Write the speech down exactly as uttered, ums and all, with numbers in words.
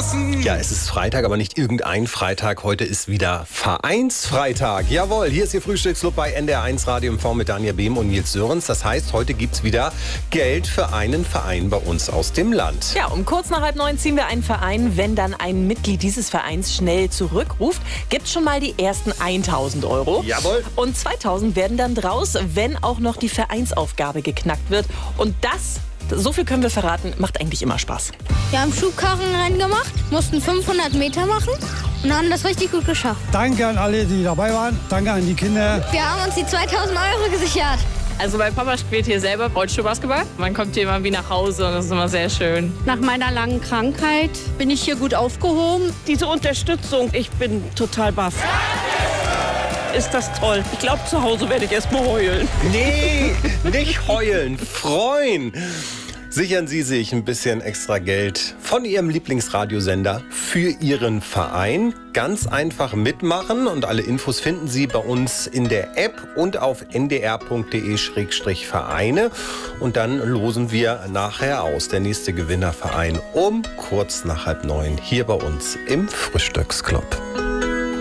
lassen. Ja, es ist Freitag, aber nicht irgendein Freitag. Heute ist wieder Vereinsfreitag. Jawohl, hier ist Ihr Frühstücksclub bei N D R eins Radio im V mit Daniel Behm und Nils Sörens. Das heißt, heute gibt es wieder Geld für einen Verein bei uns aus dem Land. Ja, um kurz nach halb neun ziehen wir einen Verein. Wenn dann ein Mitglied dieses Vereins schnell zurückruft, gibt es schon mal die ersten tausend Euro. Jawohl. Und zweitausend werden dann draus, wenn auch noch die Vereinsaufgabe geknackt wird. Und das, so viel können wir verraten, macht eigentlich immer Spaß. Wir haben Schubkarrenrennen gemacht, mussten fünfhundert Meter machen und haben das richtig gut geschafft. Danke an alle, die dabei waren. Danke an die Kinder. Wir haben uns die zweitausend Euro gesichert. Also mein Papa spielt hier selber Rollstuhlbasketball. Man kommt hier immer wie nach Hause und das ist immer sehr schön. Nach meiner langen Krankheit bin ich hier gut aufgehoben. Diese Unterstützung, ich bin total baff. Ist das toll. Ich glaube, zu Hause werde ich erst mal heulen. Nee, nicht heulen, freuen. Sichern Sie sich ein bisschen extra Geld von Ihrem Lieblingsradiosender für Ihren Verein. Ganz einfach mitmachen und alle Infos finden Sie bei uns in der App und auf n d r punkt d e Schrägstrich Vereine. Und dann losen wir nachher aus. Der nächste Gewinnerverein um kurz nach halb neun hier bei uns im Frühstücksclub.